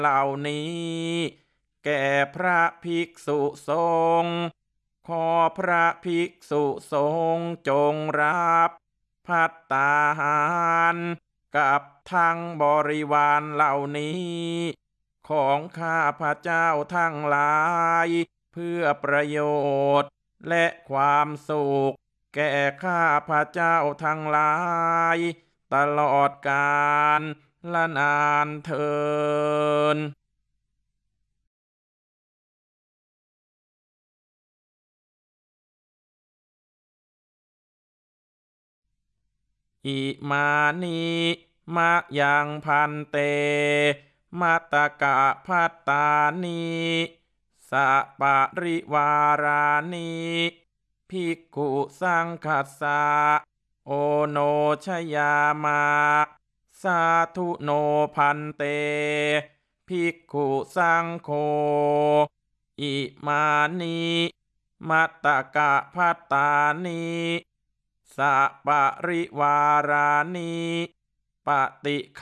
เหล่านี้แก่พระภิกษุสงฆ์ขอพระภิกษุสงฆ์จงรับภัตตาหารกับทั้งบริวารเหล่านี้ของข้าพระเจ้าทั้งหลายเพื่อประโยชน์และความสุขแก่ข้าพระเจ้าทั้งหลายตลอดกาลและนานเทอญอิมานิมะยังพันเตมัตตกะพัตตานิสัปะริวารานิภิกขุสังคัสสะโอโนชยามะสาธุโนพันเตภิกขุสังโฆอิมานิมัตตกะพัตตานิสัปะริวารานิปฏิ